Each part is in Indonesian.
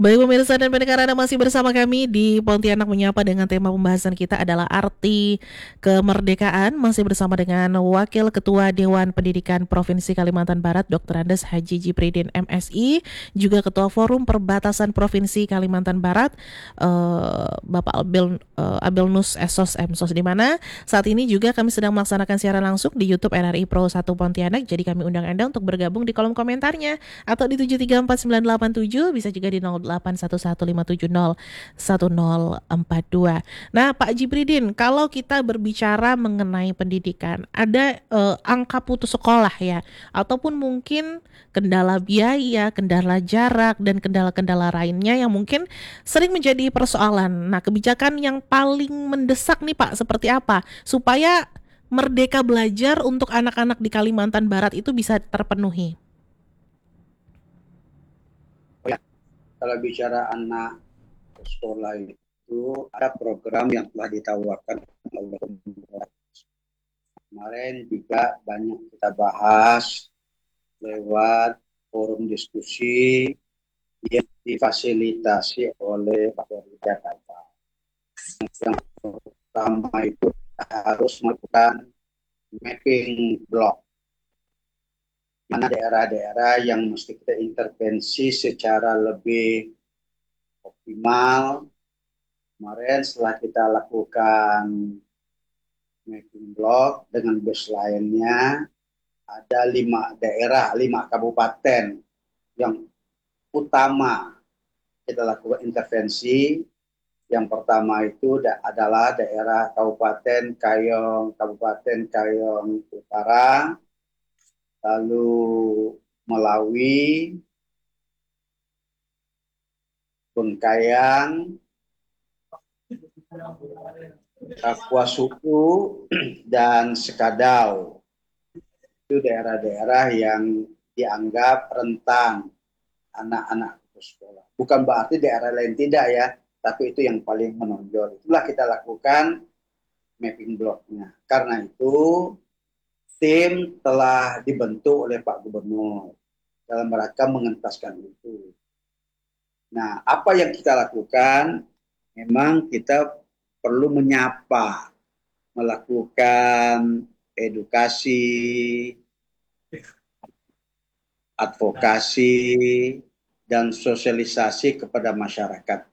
Baik pemirsa dan pendengar, Anda masih bersama kami di Pontianak Menyapa dengan tema pembahasan kita adalah arti kemerdekaan. Masih bersama dengan Wakil Ketua Dewan Pendidikan Provinsi Kalimantan Barat Dr. Andes Haji Jipridin MSI, juga Ketua Forum Perbatasan Provinsi Kalimantan Barat Bapak Abelnus Esos Emsos, di mana saat ini juga kami sedang melaksanakan siaran langsung di YouTube RRI Pro 1 Pontianak. Jadi kami undang Anda untuk bergabung di kolom komentarnya atau di 7344987, bisa juga di 081157011042. Nah, Pak Jibridin, kalau kita berbicara mengenai pendidikan, ada angka putus sekolah ya, ataupun mungkin kendala biaya, kendala jarak, dan kendala-kendala lainnya yang mungkin sering menjadi persoalan. Nah, kebijakan yang paling mendesak nih Pak, seperti apa supaya merdeka belajar untuk anak-anak di Kalimantan Barat itu bisa terpenuhi? Oh ya, kalau bicara anak sekolah itu ada program yang telah ditawarkan oleh pemerintah. Kemarin juga banyak kita bahas lewat forum diskusi yang difasilitasi oleh Pak Wali Jakarta. Yang pertama itu harus melakukan mapping block, mana daerah-daerah yang mesti kita intervensi secara lebih optimal. Kemarin setelah kita lakukan mapping block dengan baseline-nya, ada 5 daerah, 5 kabupaten yang utama kita lakukan intervensi. Yang pertama itu adalah daerah Kabupaten Kayong Utara, lalu Melawi, Bengkayang, Kapuas Suku, dan Sekadau. Itu daerah-daerah yang dianggap rentan anak-anak putus sekolah. Bukan berarti daerah lain tidak ya, tapi itu yang paling menonjol. Itulah kita lakukan mapping blocknya. Karena itu tim telah dibentuk oleh Pak Gubernur dalam rangka mengentaskan itu. Nah, apa yang kita lakukan? Memang kita perlu menyapa, melakukan edukasi, advokasi, dan sosialisasi kepada masyarakat.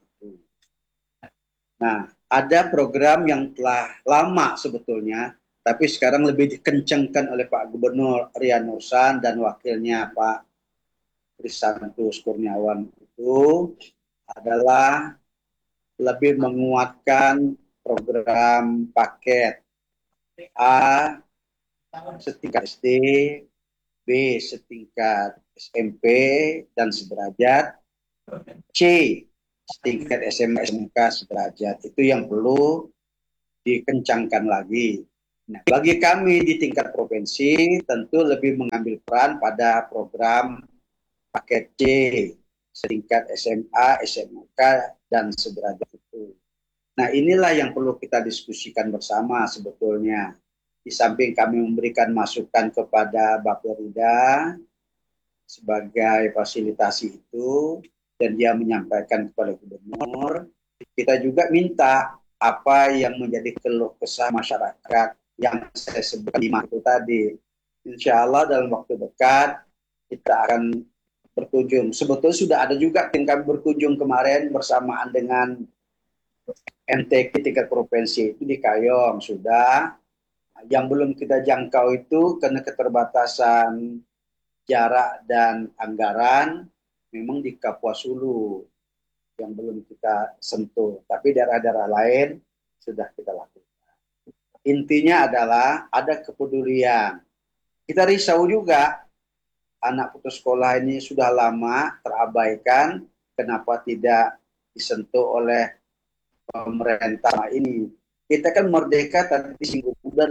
Nah, ada program yang telah lama sebetulnya, tapi sekarang lebih dikencangkan oleh Pak Gubernur Rian Nursan dan wakilnya Pak Krisantus Kurniawan, itu adalah lebih menguatkan program paket A setingkat SD, B setingkat SMP dan sederajat, C setingkat SMA SMK sederajat. Itu yang perlu dikencangkan lagi. Nah, bagi kami di tingkat provinsi tentu lebih mengambil peran pada program paket C setingkat SMA, SMK dan sederajat itu. Nah, inilah yang perlu kita diskusikan bersama sebetulnya. Di samping kami memberikan masukan kepada Bapelida sebagai fasilitasi itu, dan dia menyampaikan kepada gubernur, kita juga minta apa yang menjadi keluh kesah masyarakat yang saya sebut 5 itu tadi. Insya Allah dalam waktu dekat kita akan berkunjung. Sebetulnya sudah ada juga tim kami berkunjung kemarin bersamaan dengan MTQ tingkat provinsi itu di Kayong sudah. Yang belum kita jangkau itu karena keterbatasan jarak dan anggaran memang di Kapuas Hulu yang belum kita sentuh. Tapi daerah-daerah lain sudah kita lakukan. Intinya adalah ada kepedulian. Kita risau juga anak putus sekolah ini sudah lama terabaikan, kenapa tidak disentuh oleh pemerintah ini. Kita kan merdeka tadi disinggung sudah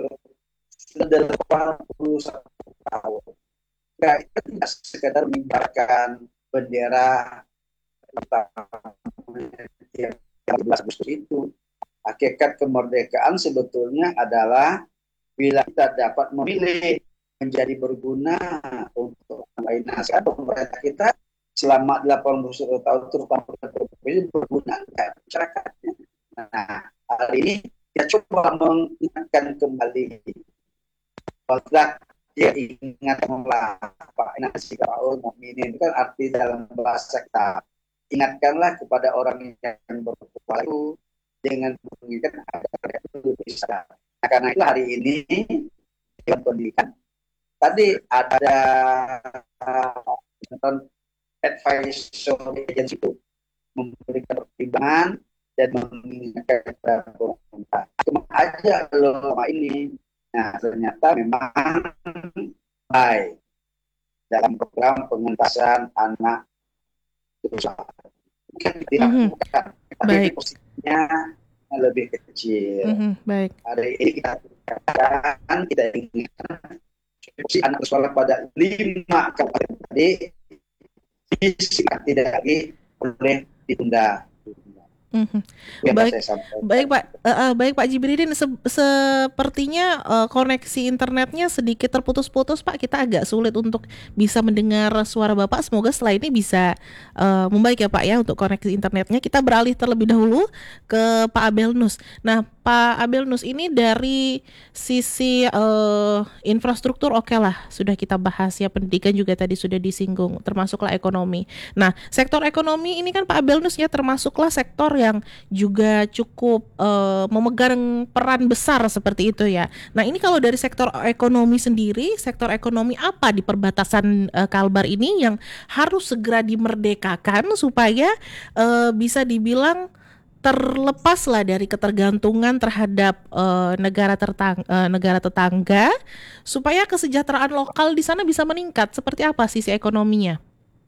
81 tahun. Ya, itu tidak sekedar mengibarkan bendera yang 13 Agustus itu. Hakikat kemerdekaan sebetulnya adalah bila kita dapat memilih menjadi berguna untuk lain nasihat pemerintah kita, selama 81 tahun terutama ini berguna enggak masyarakatnya. Nah, hari ini kita coba mengingatkan kembali bahwa dia ingat Pak Nasi Kaul Mukminin itu kan arti dalam bahasa kita. Ingatkanlah kepada orang yang berpuasa itu dengan mengingatkan agar itu bisa. Nah, karena itu hari ini Dewan Pendidikan tadi ada advisory agency itu memberikan pertimbangan dan mengingatkan kepada pemerintah. Cuma aja loh ini. Nah, ternyata memang baik dalam program pengentasan anak berusaha. Mungkin tidak bukan, tapi Baik. posisinya lebih kecil. Baik. Hari ini kita katakan, kita ingatkan posisi anak bersekolah pada 5 kabupaten tadi tidak lagi boleh ditunda. Baik, baik Pak, baik Pak Jibridin. Sepertinya koneksi internetnya sedikit terputus-putus Pak. Kita agak sulit untuk bisa mendengar suara Bapak. Semoga setelah ini bisa membaik ya Pak ya untuk koneksi internetnya. Kita beralih terlebih dahulu ke Pak Abelnus. Nah, Pak Abelnus, ini dari sisi infrastruktur oke lah sudah kita bahas ya, pendidikan juga tadi sudah disinggung, termasuklah ekonomi. Nah, sektor ekonomi ini kan Pak Abelnus ya termasuklah sektor yang juga cukup memegang peran besar seperti itu ya. Nah, ini kalau dari sektor ekonomi sendiri, sektor ekonomi apa di perbatasan Kalbar ini yang harus segera dimerdekakan supaya bisa dibilang terlepas lah dari ketergantungan terhadap negara tetangga, supaya kesejahteraan lokal di sana bisa meningkat. Seperti apa sisi ekonominya?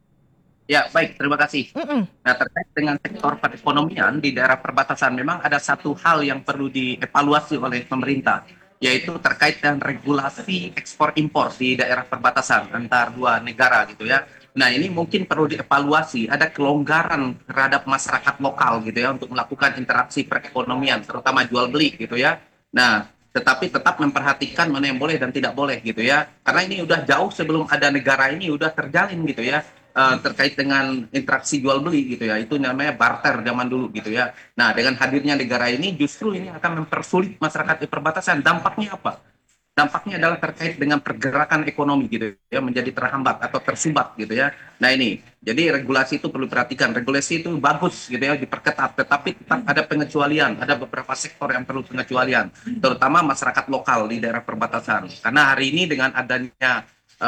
Ya, baik, terima kasih. Nah, terkait dengan sektor perekonomian di daerah perbatasan, memang ada satu hal yang perlu dievaluasi oleh pemerintah, yaitu terkait dengan regulasi ekspor-impor di daerah perbatasan antar dua negara gitu ya. Nah, ini mungkin perlu dievaluasi, ada kelonggaran terhadap masyarakat lokal gitu ya untuk melakukan interaksi perekonomian, terutama jual beli gitu ya. Nah, tetapi tetap memperhatikan mana yang boleh dan tidak boleh gitu ya. Karena ini udah jauh sebelum ada negara ini udah terjalin gitu ya. Terkait dengan interaksi jual beli gitu ya, itu namanya barter zaman dulu gitu ya. Nah, dengan hadirnya negara ini justru ini akan mempersulit masyarakat di perbatasan. Dampaknya apa? Dampaknya adalah terkait dengan pergerakan ekonomi gitu ya, menjadi terhambat atau tersumbat gitu ya. Nah, ini jadi regulasi itu perlu perhatikan. Regulasi itu bagus gitu ya, diperketat, tetapi tetap ada pengecualian, ada beberapa sektor yang perlu pengecualian, terutama masyarakat lokal di daerah perbatasan. Karena hari ini dengan adanya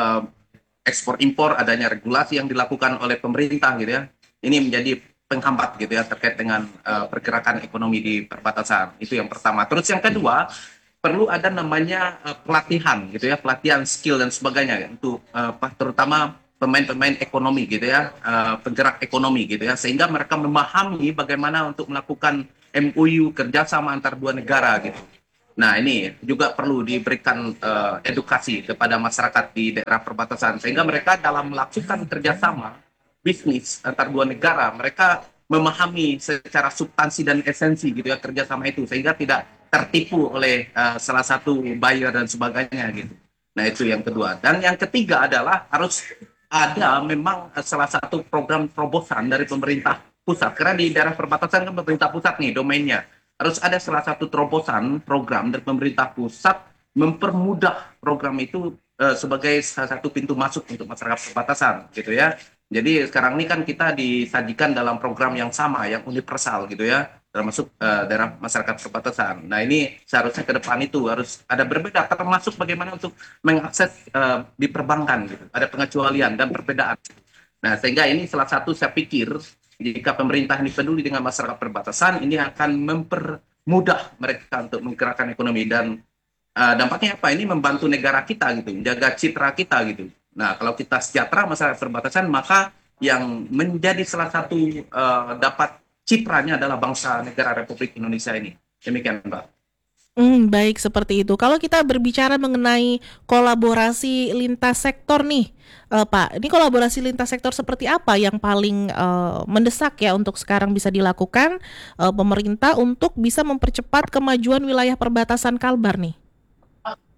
ekspor impor, adanya regulasi yang dilakukan oleh pemerintah gitu ya, ini menjadi penghambat gitu ya terkait dengan pergerakan ekonomi di perbatasan. Itu yang pertama. Terus yang kedua, perlu ada namanya pelatihan gitu ya, pelatihan skill dan sebagainya untuk terutama pemain-pemain ekonomi gitu ya, penggerak ekonomi gitu ya, sehingga mereka memahami bagaimana untuk melakukan MOU kerjasama antar dua negara gitu. Nah, ini juga perlu diberikan edukasi kepada masyarakat di daerah perbatasan, sehingga mereka dalam melakukan kerjasama bisnis antar dua negara, mereka memahami secara substansi dan esensi gitu ya kerjasama itu, sehingga tidak tertipu oleh salah satu buyer dan sebagainya gitu. Nah, itu yang kedua. Dan yang ketiga adalah harus ada memang salah satu program terobosan dari pemerintah pusat, karena di daerah perbatasan kan pemerintah pusat nih domainnya. Harus ada salah satu terobosan program dari pemerintah pusat mempermudah program itu sebagai salah satu pintu masuk untuk masyarakat perbatasan gitu ya. Jadi sekarang ini kan kita disajikan dalam program yang sama, yang universal gitu ya, termasuk daerah masyarakat perbatasan. Nah, ini seharusnya ke depan itu harus ada berbeda, termasuk bagaimana untuk mengakses di perbankan gitu. Ada pengecualian dan perbedaan. Nah, sehingga ini salah satu saya pikir jika pemerintah ini peduli dengan masyarakat perbatasan, ini akan mempermudah mereka untuk menggerakkan ekonomi dan dampaknya apa? Ini membantu negara kita gitu, menjaga citra kita gitu. Nah, kalau kita sejahtera masyarakat perbatasan, maka yang menjadi salah satu dapat citranya adalah bangsa negara Republik Indonesia ini. Demikian, Mbak. Baik, seperti itu. Kalau kita berbicara mengenai kolaborasi lintas sektor nih, Pak, ini kolaborasi lintas sektor seperti apa yang paling mendesak ya untuk sekarang bisa dilakukan pemerintah untuk bisa mempercepat kemajuan wilayah perbatasan Kalbar nih?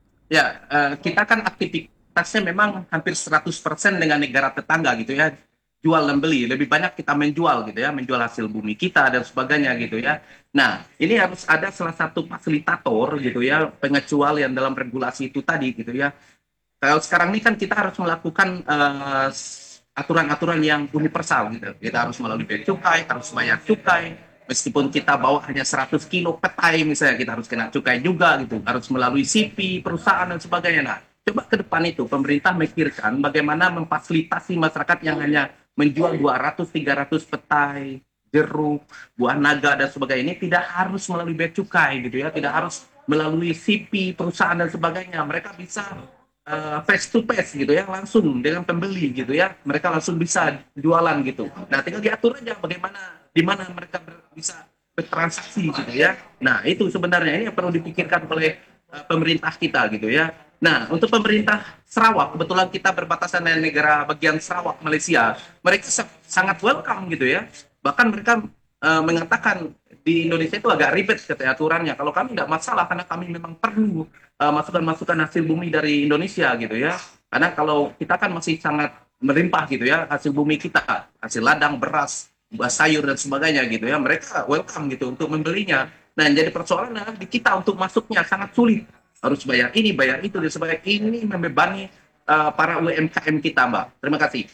Ya, kita kan aktivitasnya memang hampir 100% dengan negara tetangga gitu ya. jual dan beli, lebih banyak kita menjual gitu ya, menjual hasil bumi kita dan sebagainya gitu ya. Nah, ini harus ada salah satu fasilitator gitu ya, pengecualian dalam regulasi itu tadi gitu ya. Kalau sekarang ini kan kita harus melakukan aturan-aturan yang universal gitu. Kita harus melalui bea cukai, harus bayar cukai. Meskipun kita bawa hanya 100 kilo petai misalnya, kita harus kena cukai juga gitu. Harus melalui CP, perusahaan dan sebagainya. Nah, coba ke depan itu pemerintah memikirkan bagaimana memfasilitasi masyarakat yang hanya menjual 200, 300 petai, jeruk, buah naga dan sebagainya ini tidak harus melalui bea cukai gitu ya, tidak harus melalui CP, perusahaan dan sebagainya. Mereka bisa face to face gitu ya, langsung dengan pembeli gitu ya, mereka langsung bisa jualan gitu. Nah, tinggal diatur aja bagaimana, di mana mereka bisa bertransaksi gitu ya. Nah, itu sebenarnya ini yang perlu dipikirkan oleh pemerintah kita gitu ya. Nah, untuk pemerintah Sarawak, kebetulan kita berbatasan dengan negara bagian Sarawak, Malaysia, mereka sangat welcome gitu ya. Bahkan mereka mengatakan di Indonesia itu agak ribet katanya aturannya. Kalau kami tidak masalah karena kami memang perlu masukan-masukan hasil bumi dari Indonesia gitu ya. Karena kalau kita kan masih sangat melimpah gitu ya hasil bumi kita, hasil ladang, beras, buah sayur dan sebagainya gitu ya. Mereka welcome gitu untuk membelinya. Nah, yang jadi persoalan adalah di kita untuk masuknya sangat sulit. Harus bayar ini, bayar itu dan sebagainya. Ini membebani para UMKM kita, Mbak. Terima kasih.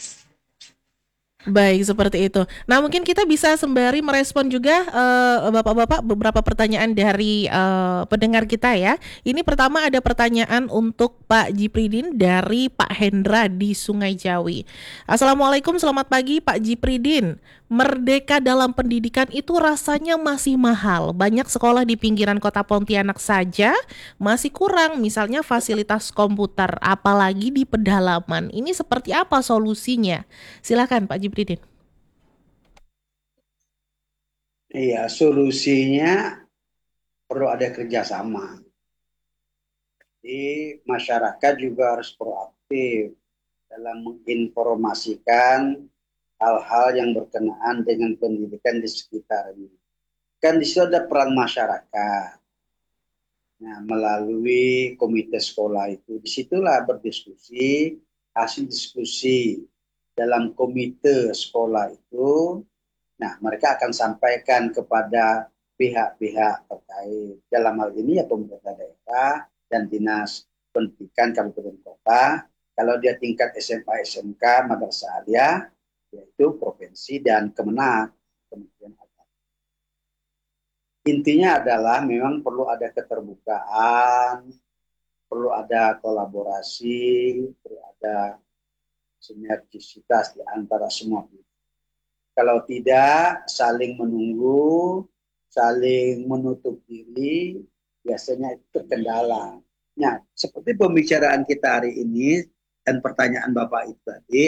Baik, seperti itu. Nah, mungkin kita bisa sembari merespon juga Bapak-bapak beberapa pertanyaan dari pendengar kita ya. Ini pertama ada pertanyaan untuk Pak Jipridin dari Pak Hendra di Sungai Jawi. Assalamualaikum, selamat pagi Pak Jipridin. Merdeka dalam pendidikan itu rasanya masih mahal. Banyak sekolah di pinggiran kota Pontianak saja masih kurang, misalnya fasilitas komputer, apalagi di pedalaman. Ini seperti apa solusinya? Silakan Pak Jipridin. Iya, solusinya perlu ada kerjasama. Jadi masyarakat juga harus proaktif dalam menginformasikan hal-hal yang berkenaan dengan pendidikan di sekitarnya. Kan di situ ada peran masyarakat. Nah, melalui komite sekolah itu, disitulah berdiskusi, hasil diskusi dalam komite sekolah itu. Nah, mereka akan sampaikan kepada pihak-pihak terkait. Dalam hal ini ya pemerintah daerah dan dinas pendidikan kabupaten kota. Kalau dia tingkat SMA, SMK, madrasah aliyah, yaitu provinsi dan Kemenag, Kementerian Agama. Intinya adalah memang perlu ada keterbukaan, perlu ada kolaborasi, perlu ada sinergisitas di antara semua pihak. Kalau tidak, saling menunggu, saling menutup diri, biasanya itu terkendala. Nah, seperti pembicaraan kita hari ini dan pertanyaan Bapak itu tadi,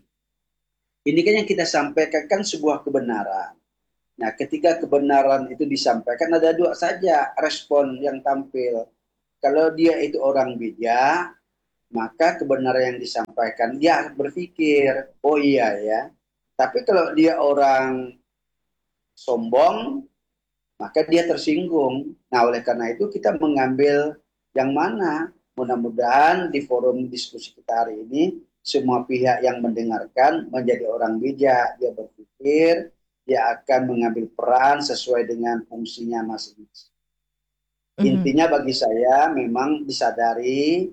ini kan yang kita sampaikan kan sebuah kebenaran. Nah, ketika kebenaran itu disampaikan, ada dua saja respon yang tampil. Kalau dia itu orang bijak, maka kebenaran yang disampaikan, dia berpikir, oh iya ya. Tapi kalau dia orang sombong, maka dia tersinggung. Nah, oleh karena itu kita mengambil yang mana? Mudah-mudahan di forum diskusi kita hari ini, semua pihak yang mendengarkan menjadi orang bijak. Dia berpikir, dia akan mengambil peran sesuai dengan fungsinya masing-masing. Mhm. Intinya bagi saya memang disadari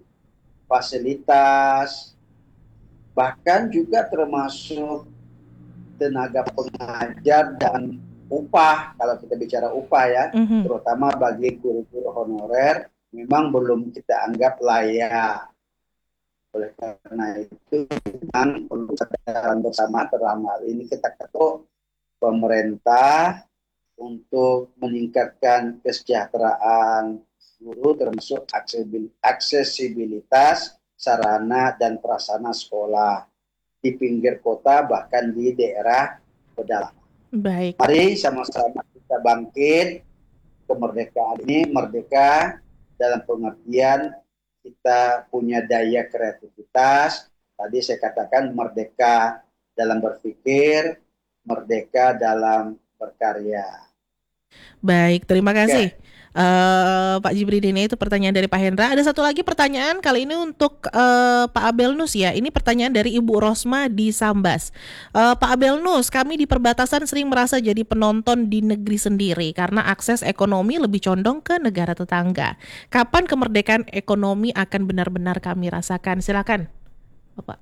fasilitas, bahkan juga termasuk tenaga pengajar dan upah, kalau kita bicara upah ya, Mhm. terutama bagi guru-guru honorer, memang belum kita anggap layak. Oleh karena itu, memang perlu kesadaran bersama dalam hal ini kita ketuk pemerintah untuk meningkatkan kesejahteraan guru termasuk aksesibilitas sarana dan prasarana sekolah di pinggir kota bahkan di daerah pedalaman. Baik. Mari sama-sama kita bangkit kemerdekaan ini, merdeka dalam pengertian kita punya daya kreativitas. Tadi saya katakan merdeka dalam berpikir, merdeka dalam berkarya. Baik, terima Oke. kasih. Pak Jibridin, itu pertanyaan dari Pak Hendra. Ada satu lagi pertanyaan kali ini untuk Pak Abelnus ya. Ini pertanyaan dari Ibu Rosma di Sambas. Pak Abelnus, kami di perbatasan sering merasa jadi penonton di negeri sendiri karena akses ekonomi lebih condong ke negara tetangga. Kapan kemerdekaan ekonomi akan benar-benar kami rasakan? Silakan, Bapak.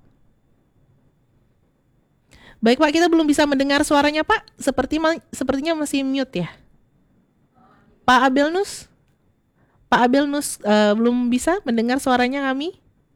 Baik Pak, kita belum bisa mendengar suaranya Pak. Sepertinya masih mute ya. Pak Abelnus? Pak Abelnus belum bisa mendengar suaranya kami?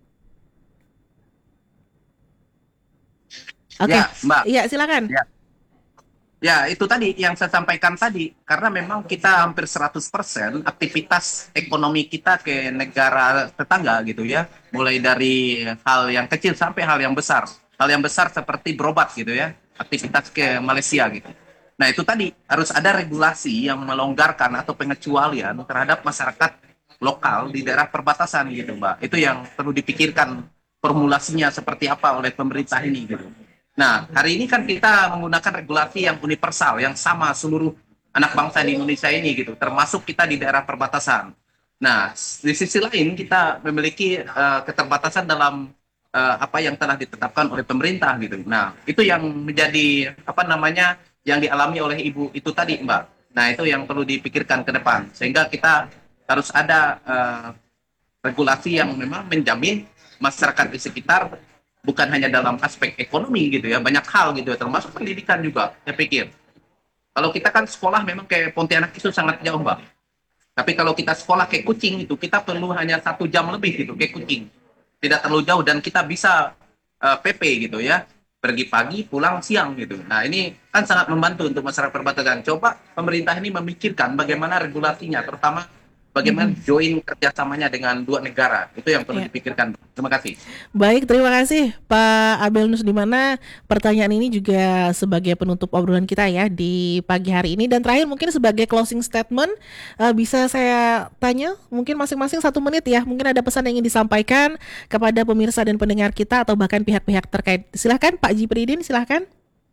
Oke, Ya, Mbak. ya silakan. Ya. Ya, itu tadi yang saya sampaikan tadi, karena memang kita hampir 100% aktivitas ekonomi kita ke negara tetangga gitu ya, mulai dari hal yang kecil sampai hal yang besar. Hal yang besar seperti berobat gitu ya, aktivitas ke Malaysia gitu. Nah, itu tadi harus ada regulasi yang melonggarkan atau pengecualian terhadap masyarakat lokal di daerah perbatasan gitu, Mbak. Itu yang perlu dipikirkan formulasinya seperti apa oleh pemerintah ini gitu. Nah, hari ini kan kita menggunakan regulasi yang universal, yang sama seluruh anak bangsa di Indonesia ini gitu, termasuk kita di daerah perbatasan. Nah, di sisi lain kita memiliki keterbatasan dalam apa yang telah ditetapkan oleh pemerintah gitu. Nah, itu yang menjadi apa namanya yang dialami oleh ibu itu tadi, Mbak. Nah, itu yang perlu dipikirkan ke depan, sehingga kita harus ada regulasi yang memang menjamin masyarakat di sekitar bukan hanya dalam aspek ekonomi gitu ya, banyak hal gitu ya, termasuk pendidikan juga saya pikir. Kalau kita kan sekolah memang kayak Pontianak itu sangat jauh, Mbak. Tapi kalau kita sekolah kayak Kucing itu kita perlu hanya 1 jam lebih gitu kayak Kucing, tidak terlalu jauh dan kita bisa PP gitu ya, pergi pagi pulang siang gitu. Nah ini kan sangat membantu untuk masyarakat perbatasan. Coba pemerintah ini memikirkan bagaimana regulasinya, terutama bagaimana Mhm. join kerjasamanya dengan dua negara. Itu yang perlu Ya. dipikirkan. Terima kasih. Baik, terima kasih Pak Abelnus, di mana pertanyaan ini juga sebagai penutup obrolan kita ya di pagi hari ini. Dan terakhir mungkin sebagai closing statement, bisa saya tanya mungkin masing-masing 1 menit ya. Mungkin ada pesan yang ingin disampaikan kepada pemirsa dan pendengar kita atau bahkan pihak-pihak terkait. Silahkan Pak Jibridin, silahkan.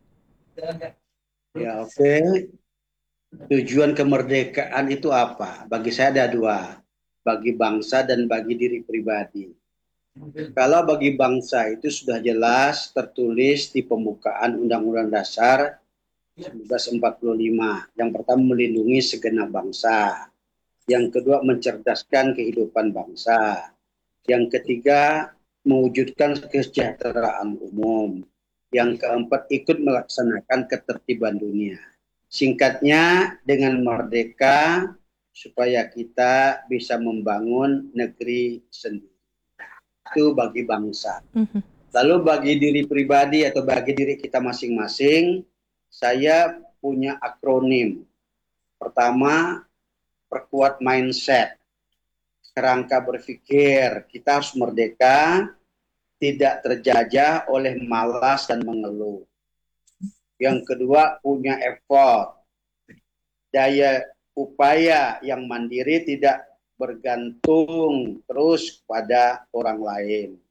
Ya, oke. Tujuan kemerdekaan itu apa? Bagi saya ada dua, bagi bangsa dan bagi diri pribadi. Kalau bagi bangsa itu sudah jelas tertulis di pembukaan Undang-Undang Dasar 1945. Yang pertama melindungi segenap bangsa. Yang kedua mencerdaskan kehidupan bangsa. Yang ketiga mewujudkan kesejahteraan umum. Yang keempat ikut melaksanakan ketertiban dunia. Singkatnya, dengan merdeka supaya kita bisa membangun negeri sendiri. Itu bagi bangsa. Mhm. Lalu bagi diri pribadi atau bagi diri kita masing-masing, saya punya akronim. Pertama, perkuat mindset, kerangka berpikir. Kita harus merdeka, tidak terjajah oleh malas dan mengeluh. Yang kedua, punya effort, daya upaya yang mandiri, tidak bergantung terus pada orang lain.